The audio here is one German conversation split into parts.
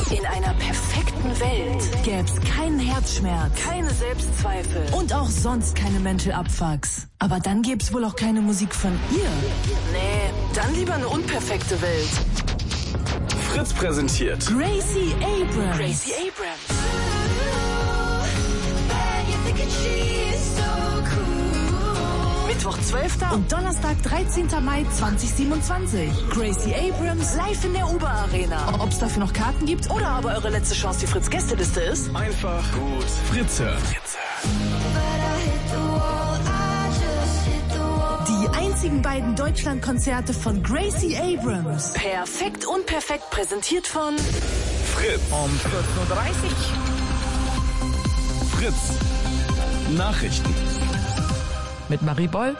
In einer perfekten Welt gäb's keinen Herzschmerz, keine Selbstzweifel und auch sonst keine Mental Abfucks. Aber dann gäb's wohl auch keine Musik von ihr. Nee, dann lieber eine unperfekte Welt. Fritz präsentiert Gracie Abrams. Gracie Abrams. Mittwoch 12. und Donnerstag 13. Mai 2027. Gracie Abrams live in der Uber Arena. Ob es dafür noch Karten gibt oder aber eure letzte Chance die Fritz Gästeliste ist? einfach gut Fritze. Die einzigen beiden Deutschlandkonzerte von Gracie Abrams. Perfekt und perfekt präsentiert von Fritz. Um 14:30 Uhr. Fritz. Nachrichten. Mit Marie Boll.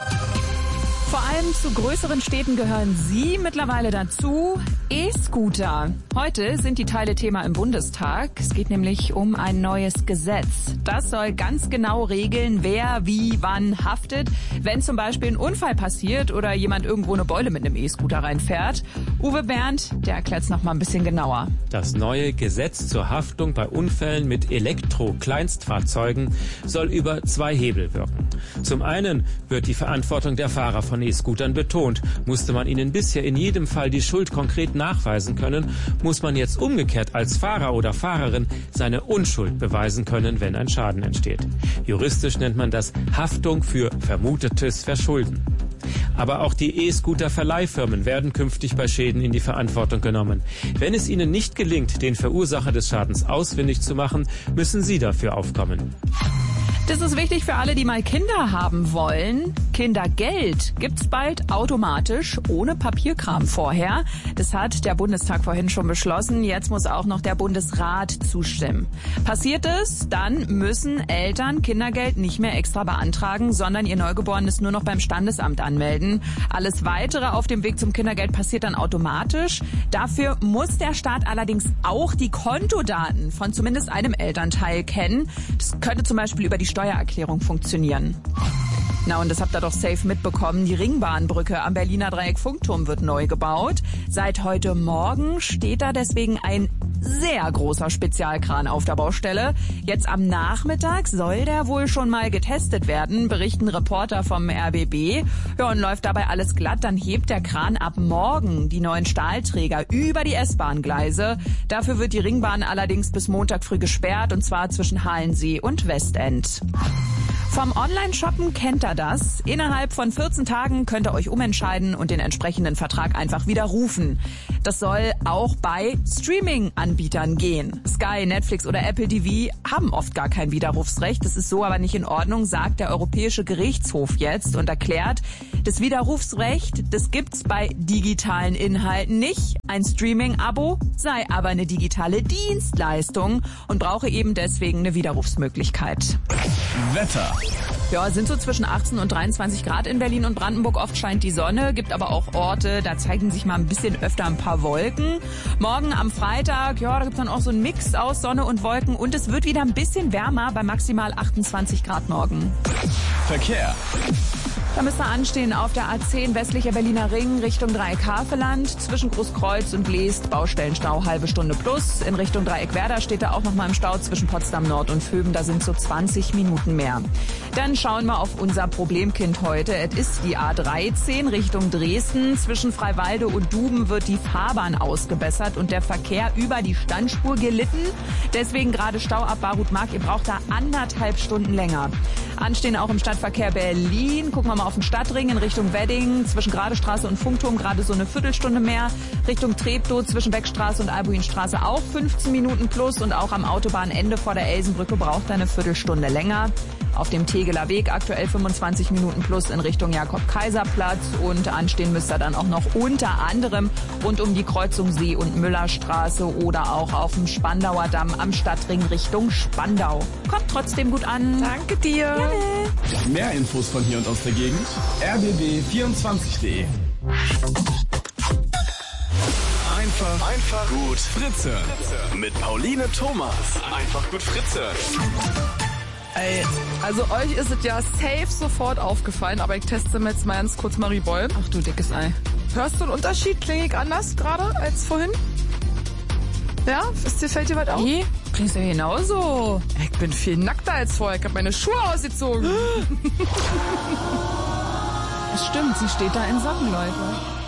Vor allem zu größeren Städten gehören Sie mittlerweile dazu. E-Scooter. Heute sind die Teile Thema im Bundestag. Es geht nämlich um ein neues Gesetz. Das soll ganz genau regeln, wer wie wann haftet, wenn zum Beispiel ein Unfall passiert oder jemand irgendwo eine Beule mit einem E-Scooter reinfährt. Uwe Bernd, der erklärt es noch mal ein bisschen genauer. Das neue Gesetz zur Haftung bei Unfällen mit Elektro-Kleinstfahrzeugen soll über zwei Hebel wirken. Zum einen wird die Verantwortung der Fahrer von E-Scootern betont. Musste man ihnen bisher in jedem Fall die Schuld konkret nachweisen können, muss man jetzt umgekehrt als Fahrer oder Fahrerin seine Unschuld beweisen können, wenn ein Schaden entsteht. Juristisch nennt man das Haftung für vermutetes Verschulden. Aber auch die E-Scooter-Verleihfirmen werden künftig bei Schäden in die Verantwortung genommen. Wenn es ihnen nicht gelingt, den Verursacher des Schadens ausfindig zu machen, müssen sie dafür aufkommen. Das ist wichtig für alle, die mal Kinder haben wollen. Kindergeld gibt's bald automatisch, ohne Papierkram vorher. Das hat der Bundestag vorhin schon beschlossen. Jetzt muss auch noch der Bundesrat zustimmen. Passiert es, dann müssen Eltern Kindergeld nicht mehr extra beantragen, sondern ihr Neugeborenes nur noch beim Standesamt anmelden. Alles Weitere auf dem Weg zum Kindergeld passiert dann automatisch. Dafür muss der Staat allerdings auch die Kontodaten von zumindest einem Elternteil kennen. Das könnte zum Beispiel über die Steuererklärung funktionieren. Na, und das habt ihr doch safe mitbekommen. Die Ringbahnbrücke am Berliner Dreieck-Funkturm wird neu gebaut. Seit heute Morgen steht da deswegen ein sehr großer Spezialkran auf der Baustelle. Jetzt am Nachmittag soll der wohl schon mal getestet werden, berichten Reporter vom RBB. Ja, und läuft dabei alles glatt, dann hebt der Kran ab morgen die neuen Stahlträger über die S-Bahn-Gleise. Dafür wird die Ringbahn allerdings bis Montag früh gesperrt, und zwar zwischen Halensee und Westend. Vom Online-Shoppen kennt ihr das. Innerhalb von 14 Tagen könnt ihr euch umentscheiden und den entsprechenden Vertrag einfach widerrufen. Das soll auch bei Streaming-Anbietern gehen. Sky, Netflix oder Apple TV haben oft gar kein Widerrufsrecht. Das ist so aber nicht in Ordnung, sagt der Europäische Gerichtshof jetzt und erklärt, das Widerrufsrecht, das gibt's bei digitalen Inhalten nicht. Ein Streaming-Abo sei aber eine digitale Dienstleistung und brauche eben deswegen eine Widerrufsmöglichkeit. Wetter. Ja, sind so zwischen 18 und 23 Grad in Berlin und Brandenburg. Oft scheint die Sonne, gibt aber auch Orte, da zeigen sich mal ein bisschen öfter ein paar Wolken. Morgen am Freitag, ja, da gibt's dann auch so einen Mix aus Sonne und Wolken und es wird wieder ein bisschen wärmer bei maximal 28 Grad morgen. Verkehr. Da müsste anstehen auf der A10 westlicher Berliner Ring Richtung Dreieck-Havelland. Zwischen Großkreuz und Leest Baustellenstau halbe Stunde plus. In Richtung Dreieck-Werder steht da auch noch mal im Stau zwischen Potsdam Nord und Vöben. Da sind so 20 Minuten mehr. Dann schauen wir auf unser Problemkind heute. Es ist die A13 Richtung Dresden. Zwischen Freiwalde und Duben wird die Fahrbahn ausgebessert und der Verkehr über die Standspur gelitten. Deswegen gerade Stau ab Barut-Mark. Ihr braucht da 1,5 Stunden länger. Anstehen auch im Stadtverkehr Berlin. Gucken wir mal auf den Stadtring in Richtung Wedding. Zwischen Gradestraße und Funkturm gerade so eine Viertelstunde mehr. Richtung Treptow zwischen Beckstraße und Albuinstraße auch 15 Minuten plus. Und auch am Autobahnende vor der Elsenbrücke braucht er eine Viertelstunde länger. Auf dem Tegeler Weg aktuell 25 Minuten plus in Richtung Jakob-Kaiser-Platz. Und anstehen müsste er dann auch noch unter anderem rund um die Kreuzung See- und Müllerstraße oder auch auf dem Spandauer Damm am Stadtring Richtung Spandau. Kommt trotzdem gut an. Danke dir. Gerne. Mehr Infos von hier und aus der Gegend. rbb24.de. Einfach gut Fritze. Mit Pauline Thomas. Einfach gut Fritze. Ey, also euch ist es ja safe sofort aufgefallen, aber ich teste mir jetzt mal ganz kurz Marie Boll. Ach du dickes Ei. Hörst du einen Unterschied? Klinge ich anders gerade als vorhin? Ja? Fällt dir was auf? Nee, klingst ja genauso. Ich bin viel nackter als vorher. Ich habe meine Schuhe ausgezogen. Das stimmt, sie steht da in Socken, Leute.